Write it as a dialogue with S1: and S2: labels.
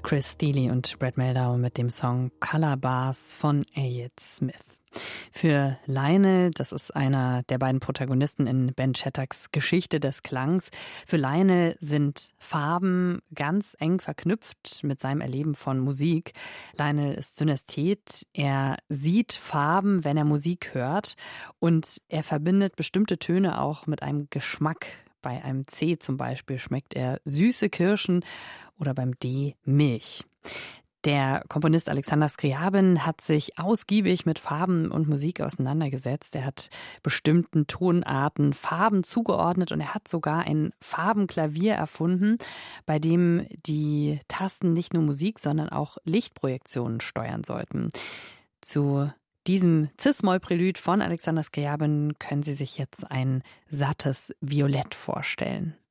S1: Chris Thile und Brad Mehldau mit dem Song Color Bars von Elliott Smith. Für Lionel, das ist einer der beiden Protagonisten in Ben Shattacks Geschichte des Klangs, für Lionel sind Farben ganz eng verknüpft mit seinem Erleben von Musik. Lionel ist Synästhet, er sieht Farben, wenn er Musik hört, und er verbindet bestimmte Töne auch mit einem Geschmack. Bei einem C zum Beispiel schmeckt er süße Kirschen oder beim D Milch. Der Komponist Alexander Scriabin hat sich ausgiebig mit Farben und Musik auseinandergesetzt. Er hat bestimmten Tonarten Farben zugeordnet und er hat sogar ein Farbenklavier erfunden, bei dem die Tasten nicht nur Musik, sondern auch Lichtprojektionen steuern sollten. Zu diesem Cis-Moll-Prälud von Alexander Scriabin können Sie sich jetzt ein sattes Violett vorstellen.